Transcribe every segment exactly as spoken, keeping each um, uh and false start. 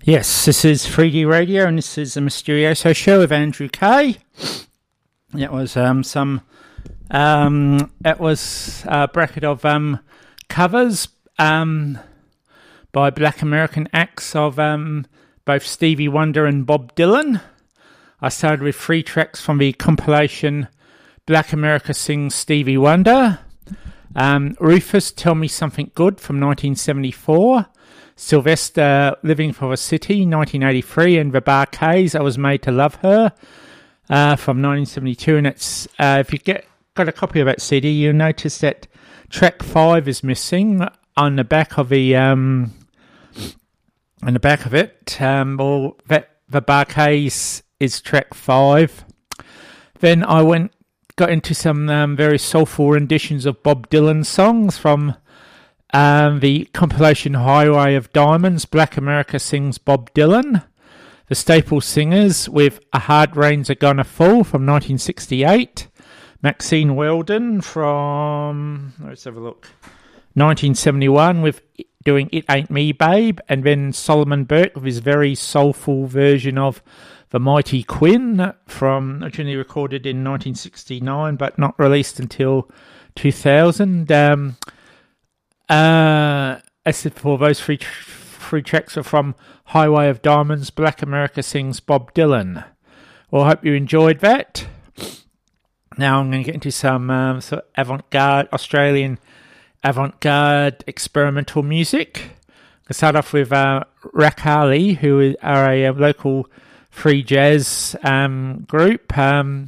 Yes, this is three D Radio, and this is the Mysterioso Show with Andrew Kay. It was um, some, um, it was a bracket of um, covers um, by Black American acts of um, both Stevie Wonder and Bob Dylan. I started with three tracks from the compilation Black America Sings Stevie Wonder. Um, Rufus, Tell Me Something Good from nineteen seventy-four. Sylvester, Living for a City, nineteen eighty-three, and The Bar-Kays, I Was Made to Love Her, uh, from nineteen seventy-two. And it's uh, if you get got a copy of that C D, you'll notice that track five is missing on the back of the um, on the back of it. Um, or that The Bar-Kays is track five. Then I went got into some um, very soulful renditions of Bob Dylan songs from Um, the compilation Highway of Diamonds, Black America Sings Bob Dylan. The Staple Singers with A Hard Rain's A Gonna Fall from nineteen sixty-eight. Maxine Weldon from, let's have a look, nineteen seventy-one with doing It Ain't Me Babe. And then Solomon Burke with his very soulful version of The Mighty Quinn, from originally recorded in nineteen sixty-nine but not released until two thousand. Um, Uh, as for those three, three tracks are from Highway of Diamonds, Black America Sings Bob Dylan. Well, I hope you enjoyed that. Now I'm going to get into some um, sort of avant-garde, Australian avant-garde experimental music. I'll start off with uh, Rakali, who are a, a local free jazz um, group. Um,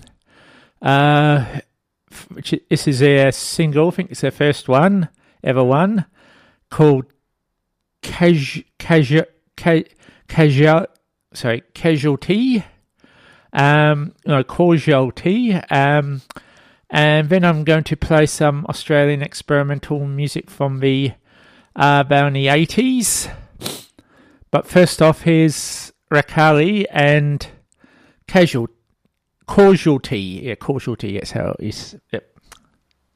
uh, which, this is their single, I think it's their first one. Ever one, called Casual, Casual, Casual, sorry, Casualty, um, no, Casualty, um, and then I'm going to play some Australian experimental music from the, uh, about in the eighties, but first off, here's Rakali and Casual, Casualty, yeah, Casualty, that's how it is, yep.